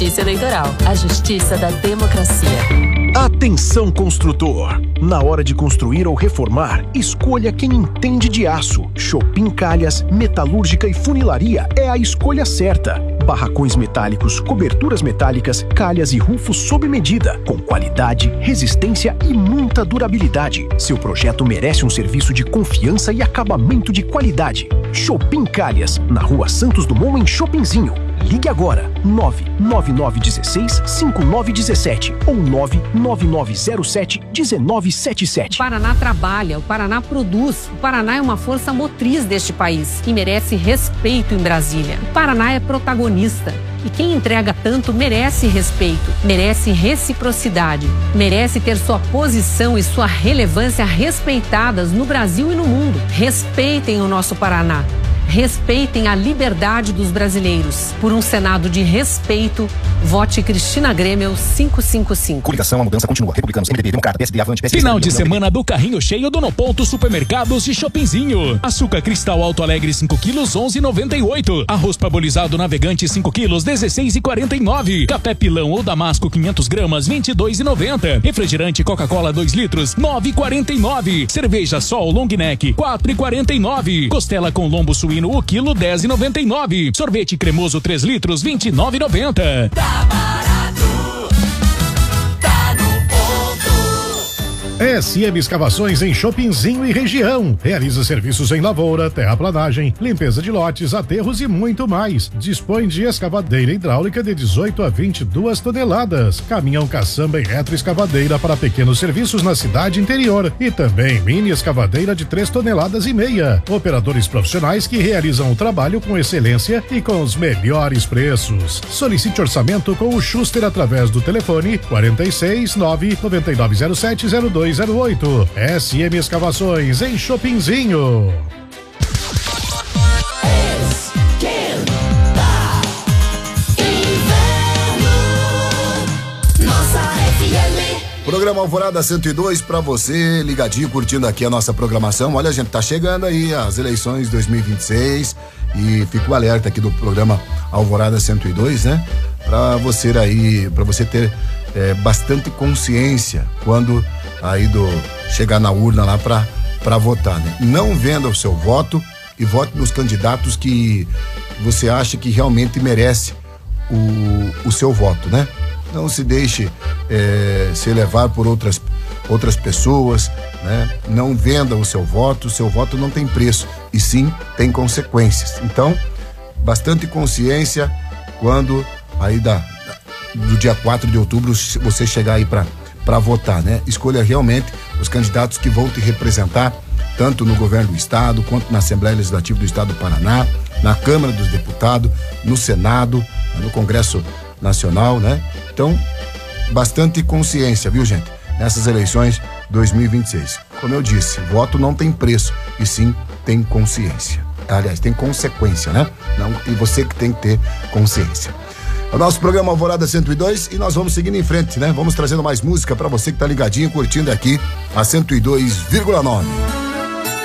Justiça Eleitoral, a justiça da democracia. Atenção, construtor! Na hora de construir ou reformar, escolha quem entende de aço. Shopping Calhas, metalúrgica e funilaria é a escolha certa. Barracões metálicos, coberturas metálicas, calhas e rufos sob medida, com qualidade, resistência e muita durabilidade. Seu projeto merece um serviço de confiança e acabamento de qualidade. Shopping Calhas, na Rua Santos Dumont, em Shoppingzinho. Ligue agora, 99916-5917 ou 99907-1977. O Paraná trabalha, o Paraná produz, o Paraná é uma força motriz deste país e merece respeito em Brasília. O Paraná é protagonista. E quem entrega tanto merece respeito, merece reciprocidade, merece ter sua posição e sua relevância respeitadas no Brasil e no mundo. Respeitem o nosso Paraná. Respeitem a liberdade dos brasileiros. Por um Senado de respeito, vote Cristina Grêmio 555. Coligação, a mudança continua. Republicanos, MDB, Democrata, PSD, Avante, PSD. Final de semana do carrinho cheio do No Ponto Supermercados de Shoppingzinho. Açúcar cristal Alto Alegre 5 quilos, 11,98. Arroz parbolizado Navegante 5 quilos, 16,49. Café Pilão ou Damasco 500 gramas, 22,90. Refrigerante Coca-Cola 2 litros, 9,49. Cerveja Sol Long Neck, 4,49. Costela com lombo suíno o quilo, 10,99. Sorvete cremoso 3 litros, 29,90. Tá barato, tá no ponto. SM Escavações em Shoppingzinho e região. Realiza serviços em lavoura, terraplanagem, limpeza de lotes, aterros e muito mais. Dispõe de escavadeira hidráulica de 18 a 22 toneladas. Caminhão caçamba e retroescavadeira para pequenos serviços na cidade interior. E também mini escavadeira de 3 toneladas e meia. Operadores profissionais que realizam o trabalho com excelência e com os melhores preços. Solicite orçamento com o Schuster através do telefone 46 99907 0208. SM Escavações em Shoppingzinho. Programa Alvorada 102 pra você, ligadinho, curtindo aqui a nossa programação. Olha, a gente tá chegando aí as eleições 2026 e fico alerta aqui do programa Alvorada 102, né? Pra você ter bastante consciência quando aí chegar na urna lá pra votar, né? Não venda o seu voto e vote nos candidatos que você acha que realmente merece o seu voto, né? Não se deixe se levar por outras pessoas, né? Não venda o seu voto não tem preço, e sim tem consequências. Então, bastante consciência quando aí do dia 4 de outubro você chegar aí para votar, né? Escolha realmente os candidatos que vão te representar, tanto no governo do estado, quanto na Assembleia Legislativa do Estado do Paraná, na Câmara dos Deputados, no Senado, no Congresso Nacional, né? Então, bastante consciência, viu, gente? Nessas eleições 2026. Como eu disse, voto não tem preço, e sim tem consciência. Aliás, tem consequência, né? Não, e você que tem que ter consciência. O nosso programa Alvorada 102 e nós vamos seguindo em frente, né? Vamos trazendo mais música pra você que tá ligadinho, curtindo aqui a 102,9.